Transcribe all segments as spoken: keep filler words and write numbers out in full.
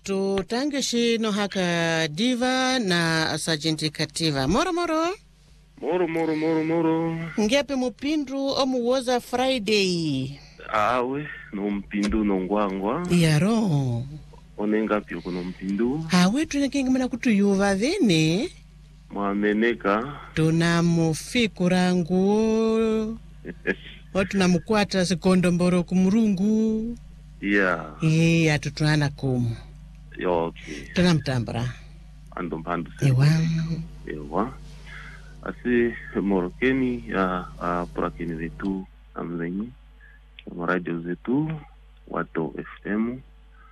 tu tangeshi no haka diva na Sergeant Kativa. Moro moro. Moro moro moro moro. Ngepe mupindu omuwoza Friday. Awe no mpindu no ngwangwa. Yaro. Onenga pyo kuno mpindu. Awe tunekinga mana kutuyuva vene. Mwameneka. Tunamufikirangu. Watu namukwata sekondo mboro kumurungu. Yeah. Eh, atutuana kumu. Yo, okay. Tunamtambara. Ando mpandu se. Ewa. Ewa. Asi morokeni ya uh, purakeni zetu amzenyi. Radio zetu Wato F M.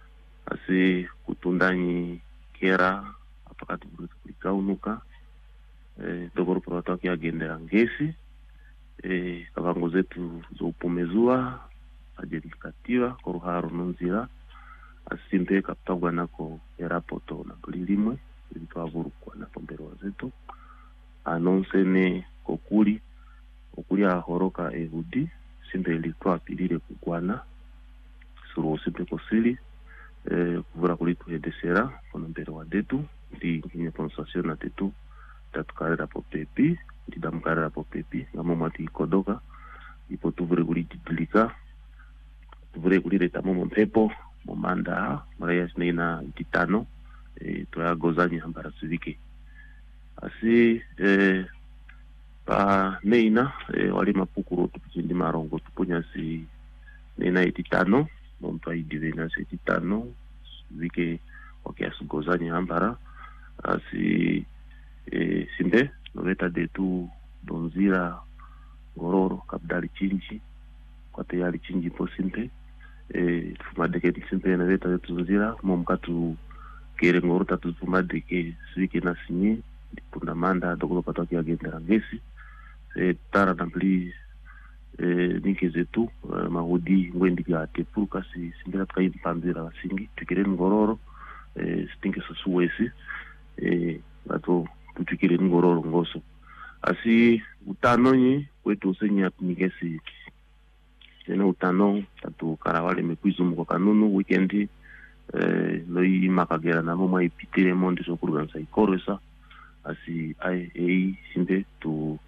Asi kutundani kera apakati kulika unuka. Eh, togoro protaki agendera ngesi. Eh, kavango zetu zopomezua Sergeant Kativa koruharo nunzira asimpe kaptagwa nako erapoto na kulilimwe ilitwavuru kwa na pombero zetu anonsene kokuli okuli ahoroka ehudi simpe ilitwa pilire kugwana suru simpe kosili eh kuvura kulitu hedesera kono mbere wa detu ndi kinye ponsasyon na tetu tatukarera po pepi ndi damkarera po pepi ngamo mati kodoka ipo tuvure kulitidilika tuvure kulireta momo mpepo momanda maraya sinaina ititano e, toya gozani hambara sivike asi e, pa neina e, wali mapukuro tupijindi marongo tupunya si neina ititano mompa idivena si ititano sivike wakiasu gozani hambara asi e, simbe noveta detu donzira gororo kabdali chinji kwa tayari chinji po simpe eh fumadeke simpe na veta yetu nzira momkatu kere ngoro tatu fumadeke swike na sinye punda manda dokolo patoki agendera ngesi eh tara nampli eh nike zetu uh, mahudi ngwendi ya tepuka si singira tkai mpambira singi tukire ngororo eh stinke sosuwesi eh bato tukire ngororo ngoso asi utanonyi kwetu senya nigesi tena utano tatu karawale mekwizumu kwa kanunu weekendi eh loi makagera na moma ipitire monde so kurganza ikoresa asi ai ei simbe tu